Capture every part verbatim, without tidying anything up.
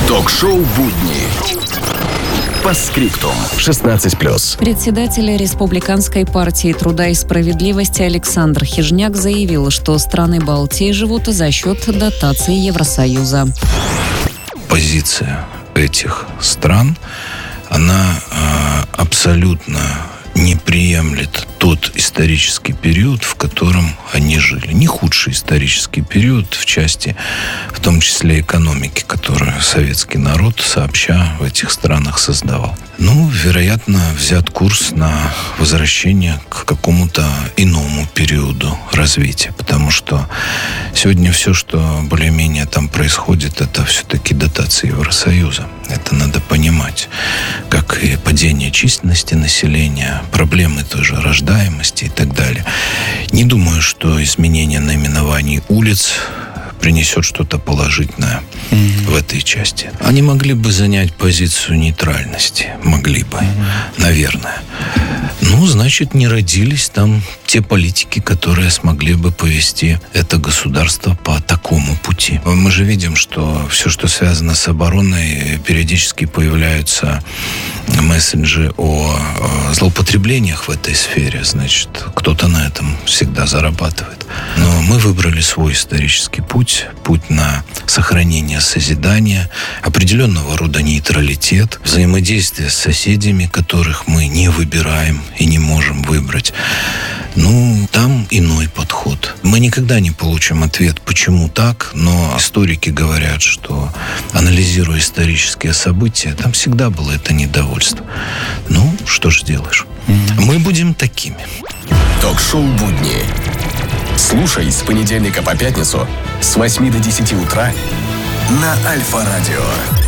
Ток-шоу «Будни». Постскриптум. шестнадцать плюс. Председатель Республиканской партии труда и справедливости Александр Хижняк заявил, что страны Балтии живут за счет дотаций Евросоюза. Позиция этих стран, она э, абсолютно не приемлет тот исторический период, в котором они жили. Не худший исторический период в части, в том числе экономики, которую советский народ сообща в этих странах создавал. Ну, вероятно, взят курс на возвращение к какому-то иному периоду развития, потому что сегодня все, что более-менее там происходит, это все-таки дотации Евросоюза. Это надо понимать. Как и падение численности населения, проблемы той же рождаемости и так далее. Не думаю, что изменение наименований улиц принесет что-то положительное mm-hmm. в этой части. Они могли бы занять позицию нейтральности. Могли бы, mm-hmm. наверное. Ну, значит, не родились там те политики, которые смогли бы повести это государство по такому пути. Мы же видим, что все, что связано с обороной, периодически появляются месседжи о злоупотреблениях в этой сфере. Значит, кто-то на этом всегда зарабатывает. Но мы выбрали свой исторический путь, путь на сохранение созидания, определенного рода нейтралитет, взаимодействие с соседями, которых мы не выбираем и не можем выбрать. Ну, там иной подход. Мы никогда не получим ответ, почему так, но историки говорят, что, анализируя исторические события, там всегда было это недовольство. Ну, что ж делаешь? Mm-hmm. Мы будем такими. Ток-шоу «Будни». Слушай с понедельника по пятницу с восьми до десяти утра на Альфа-радио.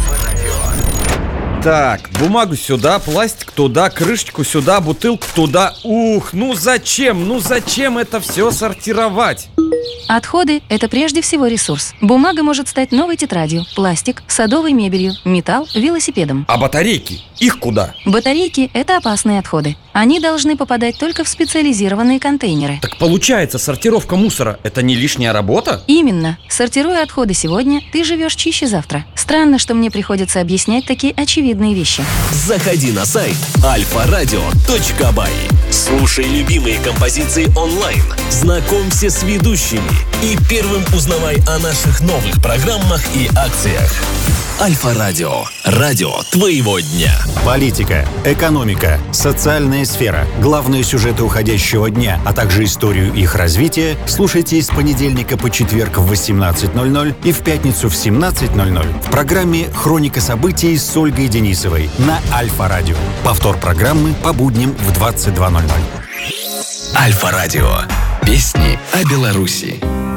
Так, бумагу сюда, пластик туда, крышечку сюда, бутылку туда. Ух, ну зачем, ну зачем это все сортировать? Отходы – это прежде всего ресурс. Бумага может стать новой тетрадью, пластик – садовой мебелью, металл – велосипедом. А батарейки? Их куда? Батарейки – это опасные отходы. Они должны попадать только в специализированные контейнеры. Так получается, сортировка мусора – это не лишняя работа? Именно. Сортируя отходы сегодня, ты живешь чище завтра. Странно, что мне приходится объяснять такие очевидные вещи. Заходи на сайт альфа радио точка бай. Слушай любимые композиции онлайн. Знакомься с ведущими. И первым узнавай о наших новых программах и акциях. Альфа-радио. Радио твоего дня. Политика, экономика, социальная сфера, главные сюжеты уходящего дня, а также историю их развития слушайте с понедельника по четверг в восемнадцать ноль ноль и в пятницу в семнадцать ноль ноль в программе «Хроника событий» с Ольгой Денисовой на Альфа-радио. Повтор программы по будням в двадцать два ноль ноль. Альфа-радио. Песни о Беларуси.